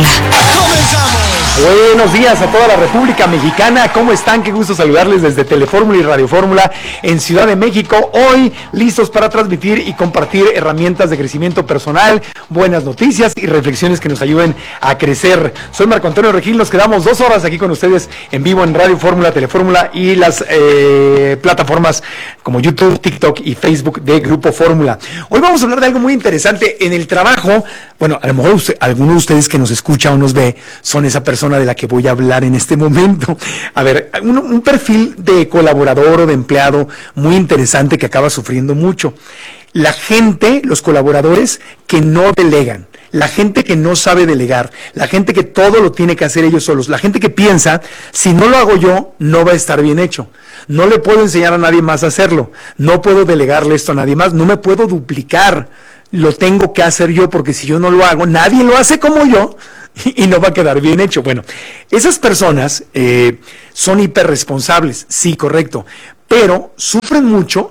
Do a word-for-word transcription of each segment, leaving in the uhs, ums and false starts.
¡Comenzamos! Buenos días a toda la República Mexicana, ¿cómo están? Qué gusto saludarles desde Telefórmula y Radio Fórmula en Ciudad de México. Hoy listos para transmitir y compartir herramientas de crecimiento personal, buenas noticias y reflexiones que nos ayuden a crecer. Soy Marco Antonio Regil, nos quedamos dos horas aquí con ustedes en vivo en Radio Fórmula, Telefórmula y las eh, plataformas como YouTube, TikTok y Facebook de Grupo Fórmula. Hoy vamos a hablar de algo muy interesante en el trabajo. Bueno, a lo mejor usted, alguno de ustedes que nos escucha o nos ve son esa persona de la que voy a hablar en este momento. A ver, un, un perfil de colaborador o de empleado muy interesante que acaba sufriendo mucho. La gente, los colaboradores que no delegan, la gente que no sabe delegar, la gente que todo lo tiene que hacer ellos solos, la gente que piensa, si no lo hago yo, no va a estar bien hecho. No le puedo enseñar a nadie más a hacerlo, no puedo delegarle esto a nadie más, no me puedo duplicar, lo tengo que hacer yo porque si yo no lo hago, nadie lo hace como yo y no va a quedar bien hecho. Bueno, esas personas eh, son hiperresponsables, sí, correcto, pero sufren mucho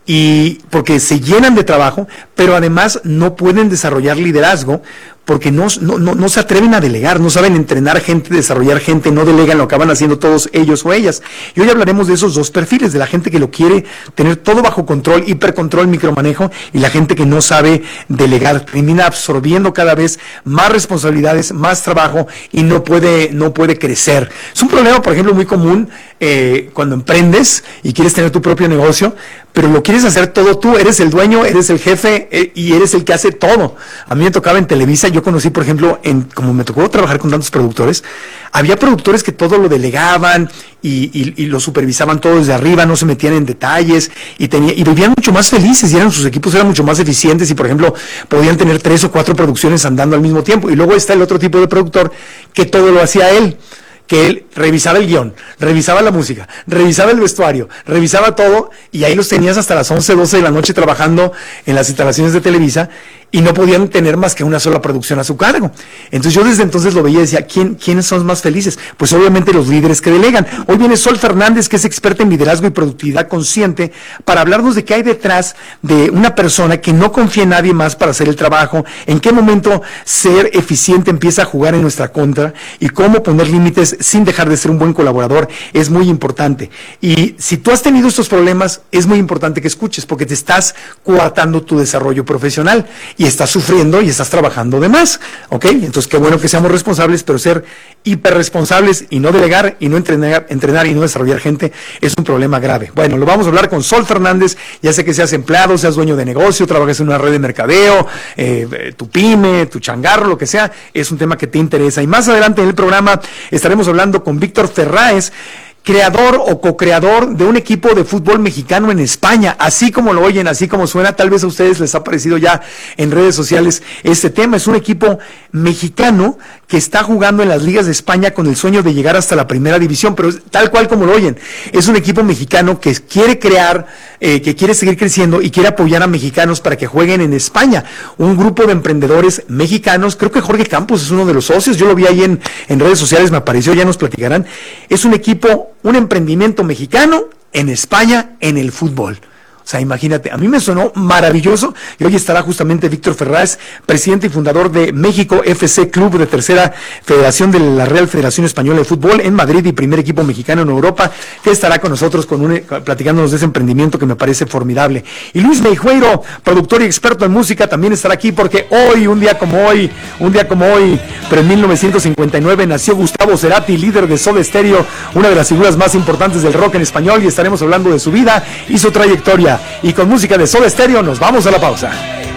y porque se llenan de trabajo, pero además no pueden desarrollar liderazgo porque no, no, no, no se atreven a delegar, no saben entrenar gente, desarrollar gente, no delegan, lo acaban haciendo todos ellos o ellas. Y hoy hablaremos de esos dos perfiles, de la gente que lo quiere tener todo bajo control, hipercontrol, micromanejo, y la gente que no sabe delegar, termina absorbiendo cada vez más responsabilidades, más trabajo y no puede, no puede crecer. Es un problema, por ejemplo, muy común eh, cuando emprendes y quieres tener tu propio negocio, pero lo quieres hacer todo tú, eres el dueño, eres el jefe eh, y eres el que hace todo. A mí me tocaba en Televisa, yo conocí, por ejemplo, en, como me tocó trabajar con tantos productores, había productores que todo lo delegaban y, y, y lo supervisaban todo desde arriba, no se metían en detalles y, tenía, y vivían mucho más felices y eran, sus equipos eran mucho más eficientes y, por ejemplo, podían tener tres o cuatro producciones andando al mismo tiempo. Y luego está el otro tipo de productor que todo lo hacía él, que él revisaba el guión, revisaba la música, revisaba el vestuario, revisaba todo, y ahí los tenías hasta las once, doce de la noche trabajando en las instalaciones de Televisa, y no podían tener más que una sola producción a su cargo. Entonces yo desde entonces lo veía y decía, ¿quién, ¿quiénes son más felices? Pues obviamente los líderes que delegan. Hoy viene Sol Fernández, que es experta en liderazgo y productividad consciente, para hablarnos de qué hay detrás de una persona que no confía en nadie más para hacer el trabajo, en qué momento ser eficiente empieza a jugar en nuestra contra, y cómo poner límites sin dejar de ser un buen colaborador es muy importante. Y si tú has tenido estos problemas, es muy importante que escuches, porque te estás coartando tu desarrollo profesional y estás sufriendo y estás trabajando de más, ¿ok? Entonces, qué bueno que seamos responsables, pero ser hiperresponsables y no delegar y no entrenar, entrenar y no desarrollar gente es un problema grave. Bueno, lo vamos a hablar con Sol Fernández, ya sé que seas empleado, seas dueño de negocio, trabajes en una red de mercadeo, eh, tu pyme, tu changarro, lo que sea, es un tema que te interesa. Y más adelante en el programa estaremos hablando con Víctor Ferraez, creador o co-creador de un equipo de fútbol mexicano en España, así como lo oyen, así como suena. Tal vez a ustedes les ha aparecido ya en redes sociales este tema. Es un equipo mexicano que está jugando en las ligas de España con el sueño de llegar hasta la primera división, pero tal cual como lo oyen, es un equipo mexicano que quiere crear, eh, que quiere seguir creciendo y quiere apoyar a mexicanos para que jueguen en España. Un grupo de emprendedores mexicanos, creo que Jorge Campos es uno de los socios, yo lo vi ahí en, en redes sociales, me apareció, ya nos platicarán. Es un equipo, un emprendimiento mexicano en España en el fútbol. O sea, imagínate, a mí me sonó maravilloso, y hoy estará justamente Víctor Ferraez, presidente y fundador de México F C Club, de tercera federación de la Real Federación Española de Fútbol en Madrid y primer equipo mexicano en Europa, que estará con nosotros con un, platicándonos de ese emprendimiento que me parece formidable. Y Luis Meijueiro, productor y experto en música, también estará aquí porque hoy, un día como hoy, un día como hoy, pero en mil novecientos cincuenta y nueve nació Gustavo Cerati, líder de Soda Stereo, una de las figuras más importantes del rock en español, y estaremos hablando de su vida y su trayectoria. Y con música de Soda Stereo nos vamos a la pausa.